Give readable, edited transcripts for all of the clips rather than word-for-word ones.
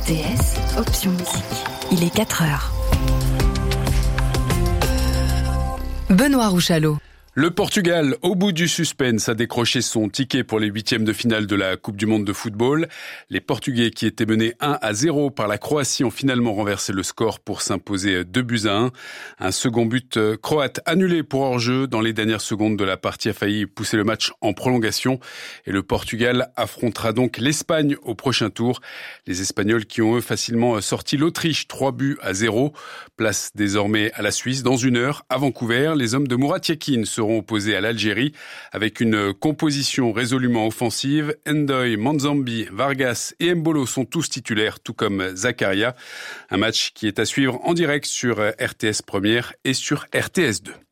RTS, option musique. Il est 4h. Benoît Rouchalot. Le Portugal, au bout du suspense, a décroché son ticket pour les huitièmes de finale de la Coupe du Monde de football. Les Portugais, qui étaient menés 1-0 par la Croatie, ont finalement renversé le score pour s'imposer 2-1. Un second but croate annulé pour hors-jeu dans les dernières secondes de la partie a failli pousser le match en prolongation. Et le Portugal affrontera donc l'Espagne au prochain tour. Les Espagnols qui ont eux facilement sorti l'Autriche 3-0. Place désormais à la Suisse. Dans une heure, à Vancouver, les hommes de Murat Yakin seront opposés à l'Algérie avec une composition résolument offensive. Ndoye, Manzambi, Vargas et Mbolo sont tous titulaires, tout comme Zakaria. Un match qui est à suivre en direct sur RTS Première et sur RTS 2.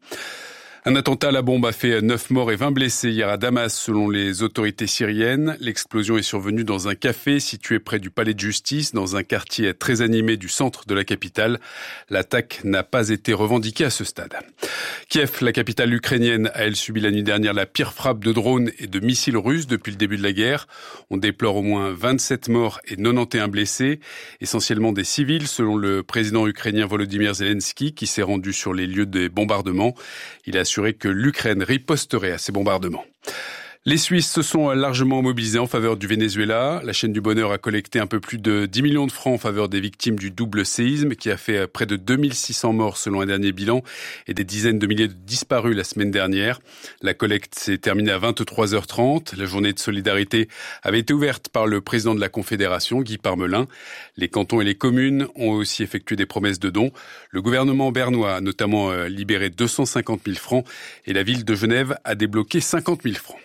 Un attentat à la bombe a fait 9 morts et 20 blessés hier à Damas, selon les autorités syriennes. L'explosion est survenue dans un café situé près du palais de justice, dans un quartier très animé du centre de la capitale. L'attaque n'a pas été revendiquée à ce stade. Kiev, la capitale ukrainienne, a elle subi la nuit dernière la pire frappe de drones et de missiles russes depuis le début de la guerre. On déplore au moins 27 morts et 91 blessés, essentiellement des civils, selon le président ukrainien Volodymyr Zelensky, qui s'est rendu sur les lieux des bombardements. Il a assuré que l'Ukraine riposterait à ces bombardements. Les Suisses se sont largement mobilisés en faveur du Venezuela. La chaîne du bonheur a collecté un peu plus de 10 millions de francs en faveur des victimes du double séisme qui a fait près de 2600 morts selon un dernier bilan et des dizaines de milliers de disparus la semaine dernière. La collecte s'est terminée à 23h30. La journée de solidarité avait été ouverte par le président de la Confédération, Guy Parmelin. Les cantons et les communes ont aussi effectué des promesses de dons. Le gouvernement bernois a notamment libéré 250 000 francs et la ville de Genève a débloqué 50 000 francs.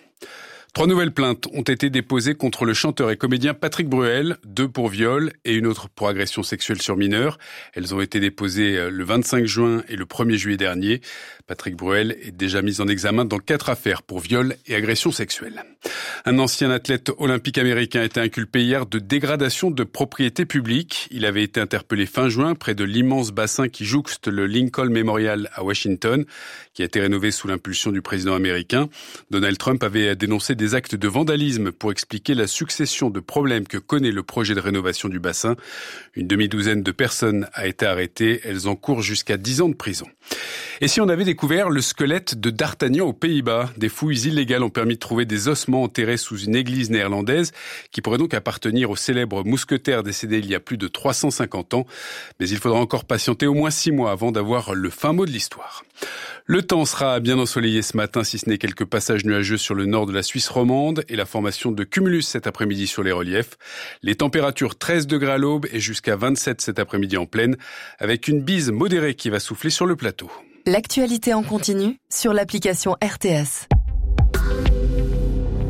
3 nouvelles plaintes ont été déposées contre le chanteur et comédien Patrick Bruel, 2 pour viol et une autre pour agression sexuelle sur mineur. Elles ont été déposées le 25 juin et le 1er juillet dernier. Patrick Bruel est déjà mis en examen dans 4 affaires pour viol et agression sexuelle. Un ancien athlète olympique américain a été inculpé hier de dégradation de propriété publique. Il avait été interpellé fin juin près de l'immense bassin qui jouxte le Lincoln Memorial à Washington, qui a été rénové sous l'impulsion du président américain. Donald Trump avait dénoncé des actes de vandalisme pour expliquer la succession de problèmes que connaît le projet de rénovation du bassin. Une demi-douzaine de personnes a été arrêtées. Elles encourent jusqu'à 10 ans de prison. Et si on avait découvert le squelette de D'Artagnan aux Pays-Bas? Des fouilles illégales ont permis de trouver des ossements enterrés sous une église néerlandaise qui pourrait donc appartenir au célèbre mousquetaire décédé il y a plus de 350 ans. Mais il faudra encore patienter au moins 6 mois avant d'avoir le fin mot de l'histoire. Le temps sera bien ensoleillé ce matin, si ce n'est quelques passages nuageux sur le nord de la Suisse romande et la formation de cumulus cet après-midi sur les reliefs. Les températures 13 degrés à l'aube et jusqu'à 27 cet après-midi en plaine, avec une bise modérée qui va souffler sur le plateau. L'actualité en continu sur l'application RTS.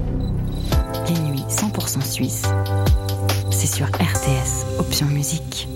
Les nuits 100% suisses, c'est sur RTS, option musique.